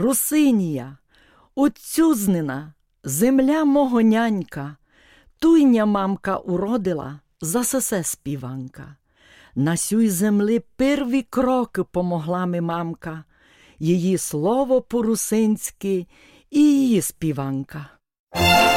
Русинія, отцюзнина, земля мого нянька, туйня мамка уродила, за сесе співанка. На сюй землі перві кроки помогла ми мамка, її слово по-русинськи і її співанка.